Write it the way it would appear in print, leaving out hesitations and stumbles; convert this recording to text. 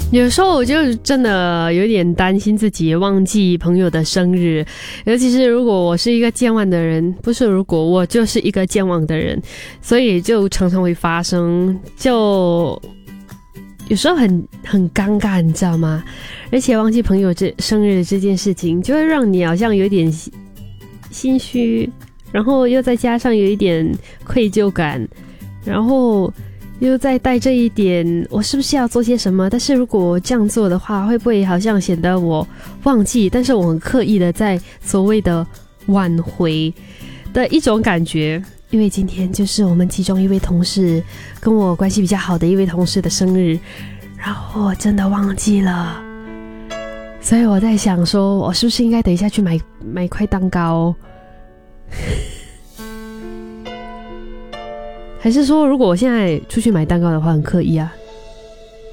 有时候我就真的有点担心自己忘记朋友的生日，尤其是如果我是一个健忘的人，不是如果我就是一个健忘的人，所以就常常会发生，就有时候很尴尬，你知道吗？而且忘记朋友生日这件事情，就会让你好像有点心虚，然后又再加上有一点愧疚感，然后又再带着一点我是不是要做些什么，但是如果我这样做的话，会不会好像显得我忘记，但是我很刻意的在所谓的挽回的一种感觉。因为今天就是我们其中一位同事跟我关系比较好的一位同事的生日，然后我真的忘记了，所以我在想说我是不是应该等一下去买块蛋糕还是说如果我现在出去买蛋糕的话很刻意啊？